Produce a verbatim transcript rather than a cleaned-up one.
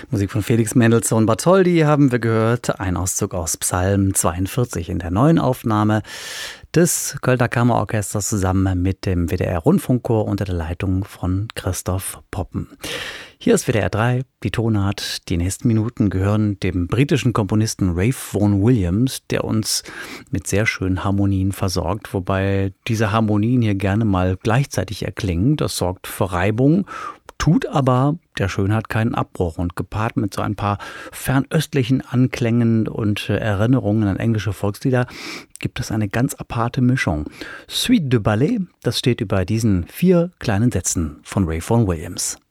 Musik von Felix Mendelssohn Bartholdy haben wir gehört. Ein Auszug aus Psalm zweiundvierzig in der neuen Aufnahme des Kölner Kammerorchesters zusammen mit dem W D R-Rundfunkchor unter der Leitung von Christoph Poppen. Hier ist W D R drei, die Tonart. Die nächsten Minuten gehören dem britischen Komponisten Ralph Vaughan Williams, der uns mit sehr schönen Harmonien versorgt, wobei diese Harmonien hier gerne mal gleichzeitig erklingen. Das sorgt für Reibung, tut aber der Schönheit keinen Abbruch, und gepaart mit so ein paar fernöstlichen Anklängen und Erinnerungen an englische Volkslieder gibt es eine ganz aparte Mischung. Suite de Ballet, das steht über diesen vier kleinen Sätzen von Ralph Vaughan Williams.